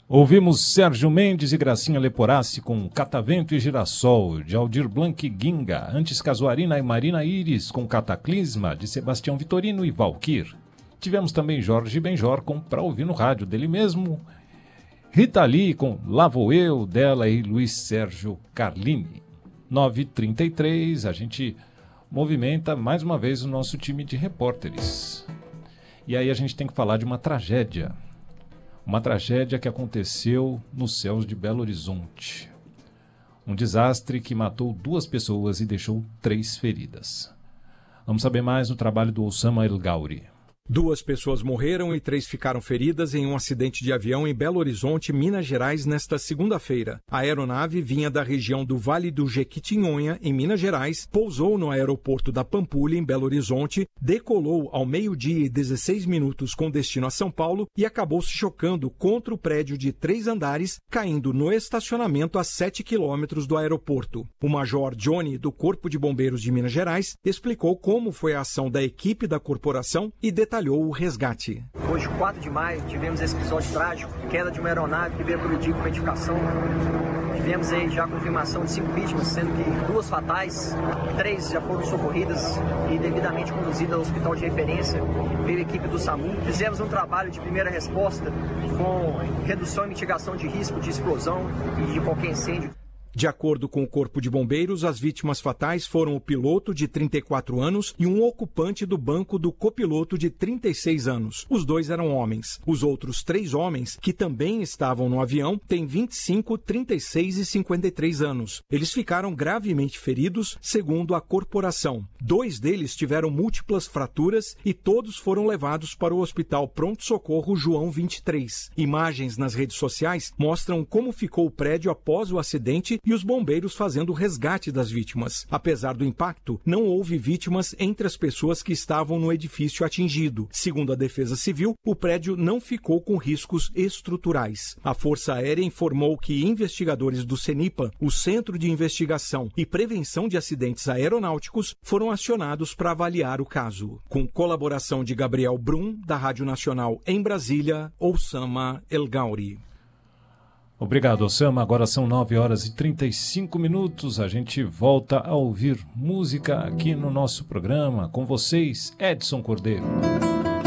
Ouvimos Sérgio Mendes e Gracinha Leporassi com Catavento e Girassol, de Aldir Blanc e Ginga. Antes, Casuarina e Marina Iris com Cataclisma, de Sebastião Vitorino e Valquir. Tivemos também Jorge Benjor com Pra Ouvir no Rádio, dele mesmo. Rita Lee com Lá Vou Eu, dela e Luiz Sérgio Carlini. 9h33, a gente movimenta mais uma vez o nosso time de repórteres. E aí a gente tem que falar de uma tragédia. Uma tragédia que aconteceu nos céus de Belo Horizonte. Um desastre que matou 2 pessoas e deixou 3 feridas. Vamos saber mais no trabalho do Osama El Gauri. 2 pessoas morreram e 3 ficaram feridas em um acidente de avião em Belo Horizonte, Minas Gerais, nesta segunda-feira. A aeronave vinha da região do Vale do Jequitinhonha, em Minas Gerais, pousou no aeroporto da Pampulha, em Belo Horizonte, decolou ao 12h16 com destino a São Paulo e acabou se chocando contra o prédio de 3 andares, caindo no estacionamento a 7 quilômetros do aeroporto. O major Johnny, do Corpo de Bombeiros de Minas Gerais, explicou como foi a ação da equipe da corporação e detalhou o resgate. Hoje, 4 de maio, tivemos esse episódio trágico, queda de uma aeronave que veio colidir com uma edificação. Tivemos aí já a confirmação de 5 vítimas, sendo que 2 fatais, 3 já foram socorridas e devidamente conduzidas ao hospital de referência. Veio a equipe do SAMU. Fizemos um trabalho de primeira resposta com redução e mitigação de risco de explosão e de qualquer incêndio. De acordo com o Corpo de Bombeiros, as vítimas fatais foram o piloto, de 34 anos, e um ocupante do banco do copiloto, de 36 anos. Os 2 eram homens. Os outros 3 homens, que também estavam no avião, têm 25, 36 e 53 anos. Eles ficaram gravemente feridos, segundo a corporação. 2 deles tiveram múltiplas fraturas e todos foram levados para o Hospital Pronto-Socorro João 23. Imagens nas redes sociais mostram como ficou o prédio após o acidente e os bombeiros fazendo o resgate das vítimas. Apesar do impacto, não houve vítimas entre as pessoas que estavam no edifício atingido. Segundo a Defesa Civil, o prédio não ficou com riscos estruturais. A Força Aérea informou que investigadores do CENIPA, o Centro de Investigação e Prevenção de Acidentes Aeronáuticos, foram acionados para avaliar o caso. Com colaboração de Gabriel Brum, da Rádio Nacional em Brasília, Osama El Gauri. Obrigado, Osama. Agora são 9h35. A gente volta a ouvir música aqui no nosso programa. Com vocês, Edson Cordeiro.